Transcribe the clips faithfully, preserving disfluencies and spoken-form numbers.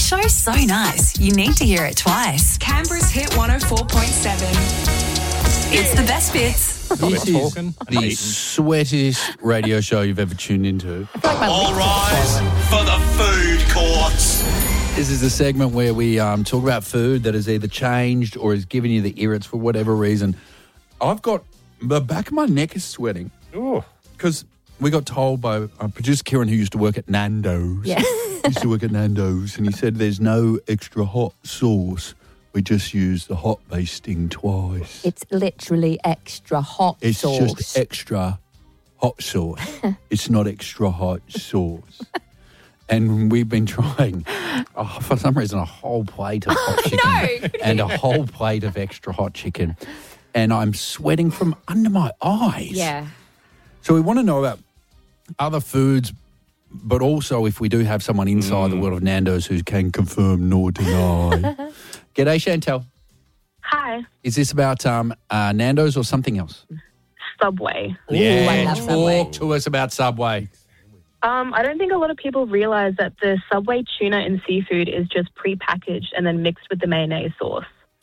show's so nice, you need to hear it twice. Canberra's Hit one oh four point seven. It's the best bits. This is the sweatiest radio show you've ever tuned into. All rise for the food courts. This is the segment where we um, talk about food that has either changed or has given you the irrits for whatever reason. I've got, the back of my neck is sweating. Because we got told by uh, producer Kieran, who used to work at Nando's. Yeah. used to work at Nando's, and he said there's no extra hot sauce. We just use the hot basting twice. It's literally extra hot It's sauce. just extra hot sauce. It's not extra hot sauce. And we've been trying, oh, for some reason, a whole plate of hot chicken No. and a whole plate of extra hot chicken. And I'm sweating from under my eyes. Yeah. So we want to know about other foods, but also if we do have someone inside the world of Nando's who can confirm nor deny. G'day, Chantel. Hi, Is this about um, uh, Nando's or something else? Subway. Yeah, I love talk Subway. to us about Subway. Um, I don't think a lot of people realise that the Subway tuna and seafood is just pre-packaged and then mixed with the mayonnaise sauce.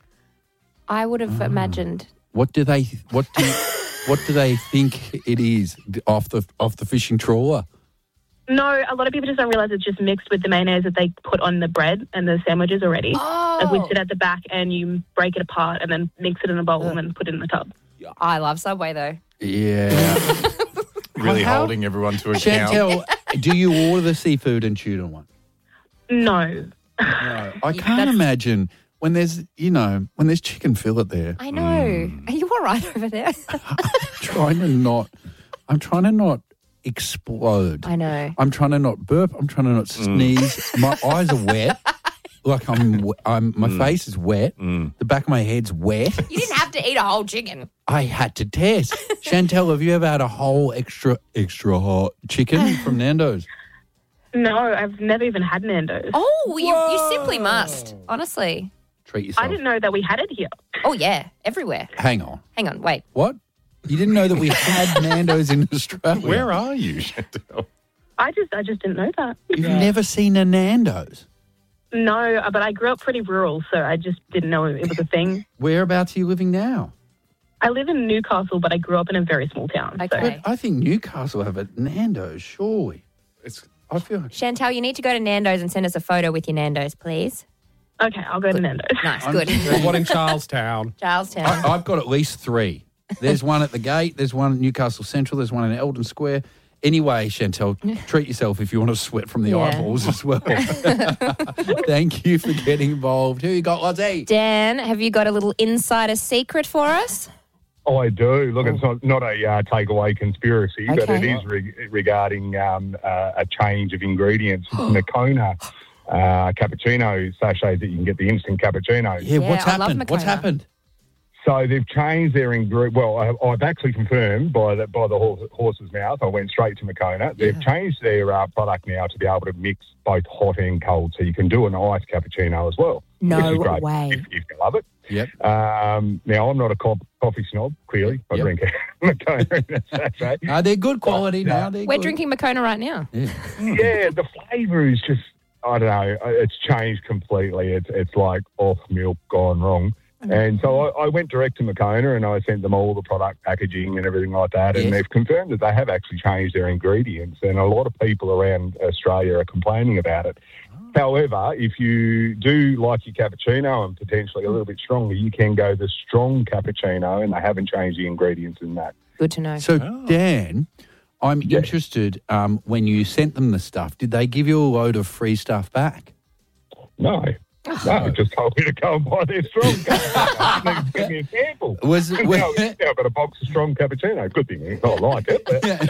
I would have imagined. What do they? What do? what do they think it is off the off the fishing trawler? No, a lot of people just don't realise it's just mixed with the mayonnaise that they put on the bread and the sandwiches already. Oh. Like we sit at the back and you break it apart and then mix it in a bowl and then put it in the tub. I love Subway though. Yeah. Really How- holding everyone to account. Chantel, do you order the seafood and tuna one? No. No. I can't That's- imagine when there's, you know, when there's chicken fillet there. I know. Are you all right over there? trying to not, I'm trying to not explode. I know. I'm trying to not burp. I'm trying to not sneeze. My eyes are wet. Like I'm, w- I'm my face is wet. The back of my head's wet. You didn't have to eat a whole chicken. I had to test. Chantel, have you ever had a whole extra, extra hot chicken from Nando's? No, I've never even had Nando's. Oh, you, you simply must. Honestly. Treat yourself. I didn't know that we had it here. Oh, yeah. Everywhere. Hang on. Hang on. Wait. What? You didn't know that we had Nando's in Australia? Where are you, Chantel? I just I just didn't know that. You've never seen a Nando's? No, but I grew up pretty rural, so I just didn't know it was a thing. Whereabouts are you living now? I live in Newcastle, but I grew up in a very small town. so- Okay. I think Newcastle have a Nando's, surely. It's I feel like Chantal, you need to go to Nando's and send us a photo with your Nando's, please. Okay, I'll go to Nando's. Nice. I'm- Good. There's one in Charlestown. Charlestown. I, I've got at least three. There's one at the gate. There's one at Newcastle Central. There's one in Eldon Square. Anyway, Chantel, treat yourself if you want to sweat from the Yeah. eyeballs as well. Thank you for getting involved. Who you got, Lozzie? Dan, have you got a little insider secret for us? I do. Look, it's not, not a uh, takeaway conspiracy, but it Okay. is re- regarding um, uh, a change of ingredients. Makona uh, cappuccino sachets that you can get, the instant cappuccino. Yeah, what's I love happened? What's Makona. happened? So they've changed their ingredient. Well, I, I've actually confirmed by the, by the horse, horse's mouth. I went straight to Makona. They've changed their uh, product now to be able to mix both hot and cold, so you can do an iced cappuccino as well. No which is great way. If, if you love it. Yep. Um, now, I'm not a co- coffee snob, clearly. I Yep. drink Makona in a sachet. Uh, they're good quality But, uh, now. They're We're good. drinking Makona right now. Yeah. Yeah, the flavour is just, I don't know, it's changed completely. It's it's like off milk gone wrong. And so I, I went direct to Makona and I sent them all the product packaging and everything like that. And Yes. they've confirmed that they have actually changed their ingredients. And a lot of people around Australia are complaining about it. However, if you do like your cappuccino and potentially a little bit stronger, you can go the strong cappuccino, and they haven't changed the ingredients in that. Good to know. So, Oh. Dan, I'm Yeah. interested, um, when you sent them the stuff, did they give you a load of free stuff back? No. No, just told me to go and buy their strong cappuccino. Give me a sample. Was now, was, now I've got a box of strong cappuccino. Good thing I like it.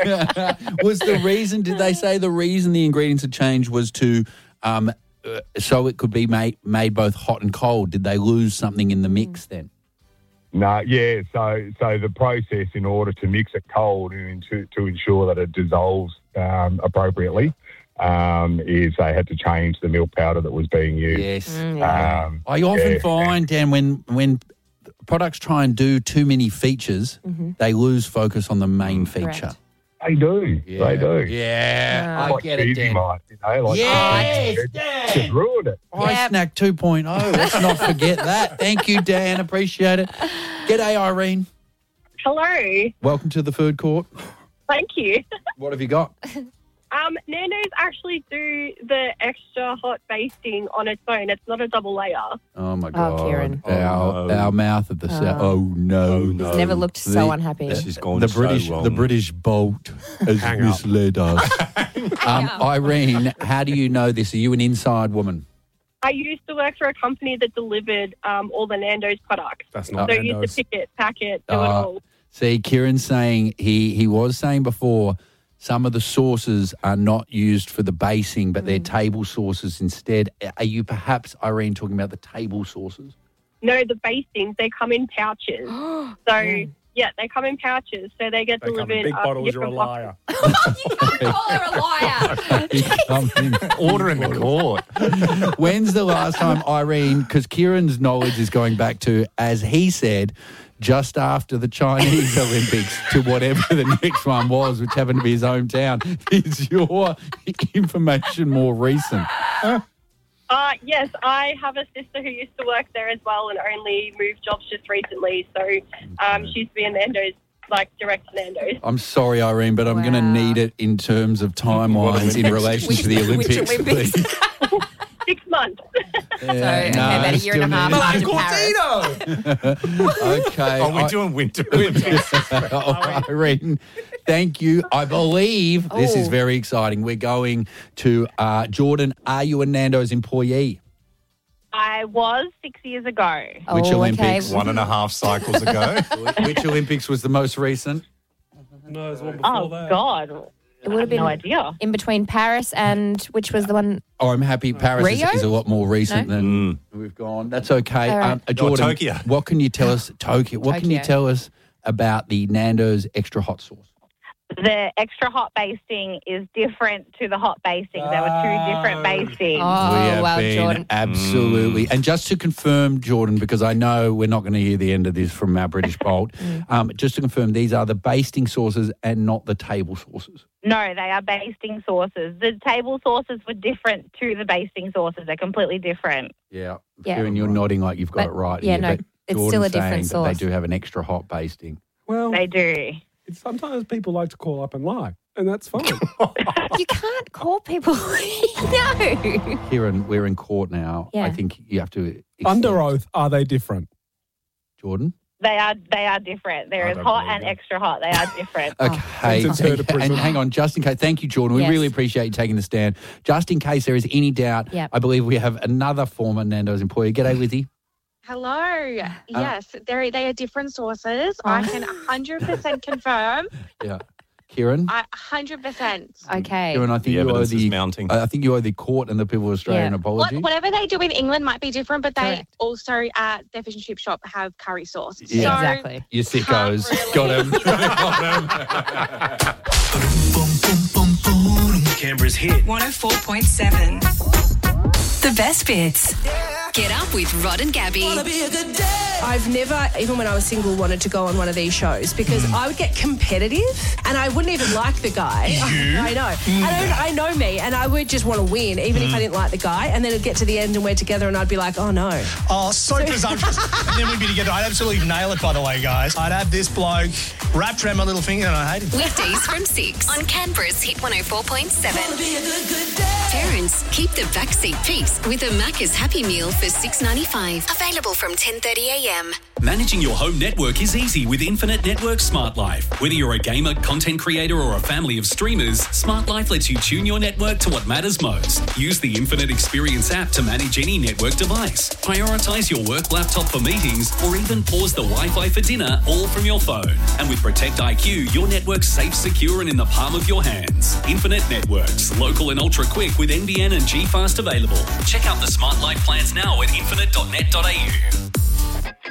But was the reason? Did they say the reason the ingredients had changed was to um, uh, so it could be made made both hot and cold? Did they lose something in the mix then? no, yeah. So, so the process in order to mix it cold and to, to ensure that it dissolves um, appropriately um, is they had to change the milk powder that was being used. Yes. Mm, yeah. Um, I often yeah. find, Dan, when when products try and do too many features, they lose focus on the main feature. Correct. They do. They do. Yeah, Yeah. I Like get it, cheesy Dan. might, you know, like Yes, cheesy. Dan. Just ruined it. I Yep. Snack two point oh. Let's not forget that. Thank you, Dan. Appreciate it. G'day, Irene. Hello. Welcome to the food court. Thank you. What have you got? Um, Nando's actually do the extra hot basting on its own. It's not a double layer. Oh, my God. Kieran. Our, Oh, no. our mouth at the south. Oh, no. Oh, no. He's never looked so The- unhappy. This is going The so British, wrong. the British bolt has Hang up. misled us. um, Irene, how do you know this? Are you an inside woman? I used to work for a company that delivered um, all the Nando's products. That's So not I used Nando's. to pick it, pack it, do it Uh, all. See, Kieran's saying he he was saying before some of the sauces are not used for the basing, but they're table sauces instead. Are you perhaps, Irene, talking about the table sauces? No, the bastings, they come in pouches. So, yeah, they come in pouches. So they get They come delivered. in big um, bottles, you're a different liar. Call her a liar. Come in. Order in the court. When's the last time, Irene, because Kieran's knowledge is going back to, as he said, just after the Chinese Olympics to whatever the next one was, which happened to be his hometown. Is your information more recent? Uh, yes, I have a sister who used to work there as well and only moved jobs just recently. So um, she's been Nando's, like direct to Nando's. I'm sorry, Irene, but I'm going to Wow. need it in terms of timelines in relation Which- to the which Olympics, Olympics? please. Six months. So, okay, about a year and a half still after Paris. Okay. Oh, we're I- doing winter Olympics. Oh, Irene, thank you. I believe this is Oh. very exciting. We're going to uh, Jordan. Are you a Nando's employee? I was six years ago. Which Oh, Olympics? okay. One and a half cycles ago. Which Olympics was the most recent? No, there's one before Oh, that. God. It would have No been idea. in between Paris and which was the one? Oh, I'm happy. Paris is, Rio? is a lot more recent No? than we've gone. That's okay. All right. Um, uh, Jordan, Tokyo. what can you tell us? Tokyo. What can you Tokyo. tell us about the Nando's extra hot sauce? The extra hot basting is different to the hot basting. There were two different bastings. Oh, we have well, been Jordan. absolutely. And just to confirm, Jordan, because I know we're not going to hear the end of this from our British Bolt, um, just to confirm, these are the basting sauces and not the table sauces. No, they are basting sauces. The table sauces were different to the basting sauces. They're completely different. Yeah. Yeah. Kieran, you're nodding like you've got But- it right. yeah, here, no, but it's Jordan's still a different saying that sauce. They do have an extra hot basting. Well, They do. it's, sometimes people like to call up and lie, and that's fine. You can't call people. No. Kieran, we're in court now. Yeah. I think you have to accept- Under oath, are they different? Jordan. They are they are different. There I is don't hot believe and that. extra hot. They are different. Okay. Sentence her to and, prison. and hang on, just in case. Thank you, Jordan. We Yes. really appreciate you taking the stand. Just in case there is any doubt, Yep. I believe we have another former Nando's employee. G'day, Lizzie. Hello. Yes, they're, they are different sources. I can one hundred percent confirm. Yeah. Kieran. I one hundred percent. Okay. Kieran, I think The you owe evidence is the mounting. I think you owe the court and the people of Australia Yeah. an apology. What, whatever they do in England might be different, but they Correct. also at their fish and chip shop have curry sauce. Yeah. So Exactly. You sickos. Can't really- Got him. Canberra's hit. one oh four point seven. The best bits. Get up with Rod and Gabby. I've never, even when I was single, wanted to go on one of these shows because I would get competitive and I wouldn't even like the guy. I know. And I, I know me and I would just want to win even if I didn't like the guy. And then it'd get to the end and we're together and I'd be like, oh no. Oh, so presumptuous. And then we'd be together. I'd absolutely nail it, by the way, guys. I'd have this bloke wrapped around my little finger and I hate him. Weekdays from six on Canberra's Hit one oh four point seven. Parents, keep the backseat peace with a Macca's Happy Meal for six ninety-five. Available from ten thirty a m. Managing your home network is easy with Infinite Network Smart Life. Whether you're a gamer, content creator, or a family of streamers, Smart Life lets you tune your network to what matters most. Use the Infinite Experience app to manage any network device. Prioritize your work laptop for meetings, or even pause the Wi-Fi for dinner, all from your phone. And with Protect I Q, your network's safe, secure, and in the palm of your hands. Infinite Networks, local and ultra quick with N B N and G Fast available. Check out the Smart Life plans now at infinite dot net dot a u.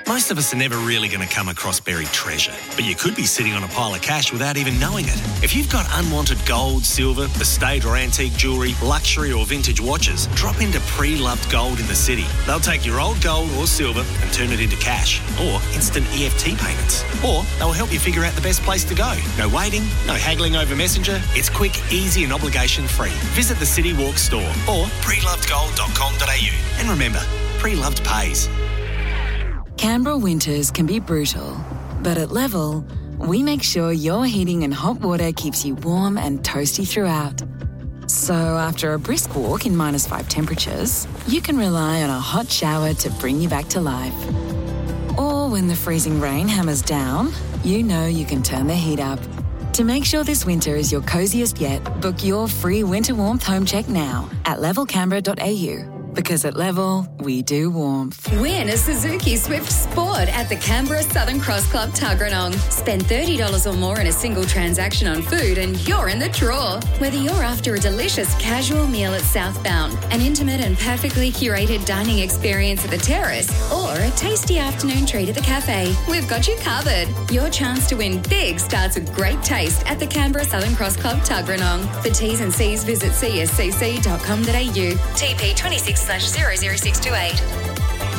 Most of us are never really going to come across buried treasure, but you could be sitting on a pile of cash without even knowing it. If you've got unwanted gold, silver, estate or antique jewellery, luxury or vintage watches, drop into Pre-Loved Gold in the city. They'll take your old gold or silver and turn it into cash or instant E F T payments. Or they'll help you figure out the best place to go. No waiting, no haggling over Messenger. It's quick, easy and obligation-free. Visit the City Walk store or pre loved gold dot com dot a u. And remember, Pre-Loved pays. Canberra winters can be brutal, but at Level, we make sure your heating and hot water keeps you warm and toasty throughout. So after a brisk walk in minus five temperatures, you can rely on a hot shower to bring you back to life. Or when the freezing rain hammers down, you know you can turn the heat up. To make sure this winter is your coziest yet, book your free winter warmth home check now at level canberra dot a u. Because at Level, we do warmth. Win a Suzuki Swift Sport at the Canberra Southern Cross Club Tuggeranong. Spend thirty dollars or more in a single transaction on food and you're in the draw. Whether you're after a delicious casual meal at Southbound, an intimate and perfectly curated dining experience at the Terrace, or a tasty afternoon treat at the cafe, we've got you covered. Your chance to win big starts with great taste at the Canberra Southern Cross Club Tuggeranong. For T's and C's, visit c s c c dot com dot a u. T P twenty-six slash zero zero six two eight.